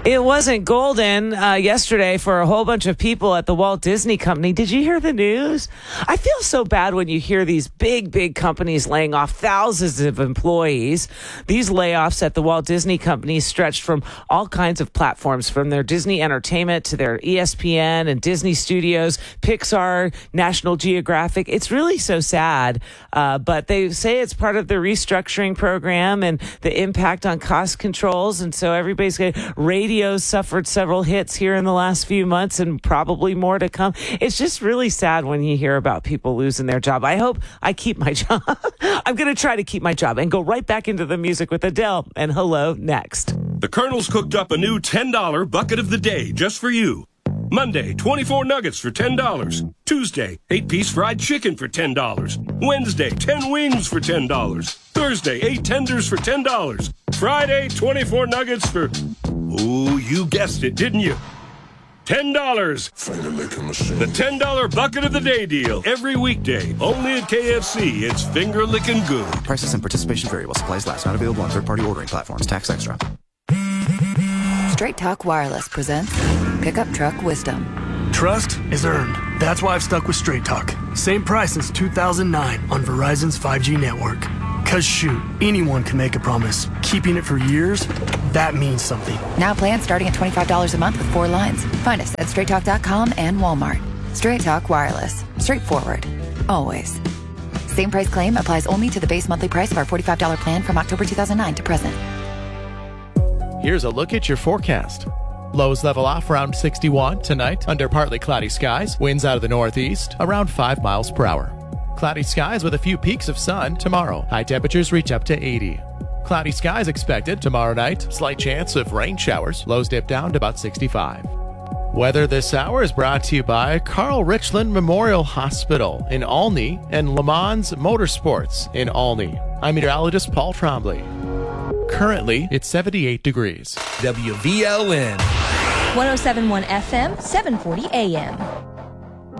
It wasn't golden yesterday for a whole bunch of people at the Walt Disney Company. Did you hear the news? I feel so bad when you hear these big companies laying off thousands of employees. These layoffs at the Walt Disney Company stretched from all kinds of platforms, from their Disney Entertainment to their ESPN and Disney Studios, Pixar, National Geographic. It's really so sad, but they say it's part of the restructuring program and the impact on cost controls. And so everybody's going to radio suffered several hits here in the last few months and probably more to come. It's just really sad when you hear about people losing their job. I hope I keep my job. I'm going to try to keep my job and go right back into the music with Adele and Hello next. The Colonel's cooked up a new $10 bucket of the day just for you. Monday, 24 nuggets for $10. Tuesday, 8-piece fried chicken for $10. Wednesday, 10 wings for $10. Thursday, 8 tenders for $10. Friday, 24 nuggets for... Oh, you guessed it, didn't you? $10. Finger licking machine. The $10 bucket of the day deal. Every weekday. Only at KFC. It's finger licking good. Prices and participation vary while supplies last. Not available on third-party ordering platforms. Tax extra. Straight Talk Wireless presents Pickup Truck Wisdom. Trust is earned. That's why I've stuck with Straight Talk. Same price since 2009 on Verizon's 5G network. Cause shoot, anyone can make a promise. Keeping it for years, that means something. Now plans starting at $25 a month with 4 lines. Find us at straighttalk.com and Walmart. Straight Talk Wireless. Straightforward. Always. Same price claim applies only to the base monthly price of our $45 plan from October 2009 to present. Here's a look at your forecast. Lows level off around 61 tonight under partly cloudy skies. Winds out of the northeast around 5 miles per hour. Cloudy skies with a few peaks of sun tomorrow. High temperatures reach up to 80. Cloudy skies expected tomorrow night. Slight chance of rain showers. Lows dip down to about 65. Weather this hour is brought to you by Carl Richland Memorial Hospital in Olney and Le Mans Motorsports in Olney. I'm meteorologist Paul Trombley. Currently, it's 78 degrees. WVLN 107.1 FM, 740 AM.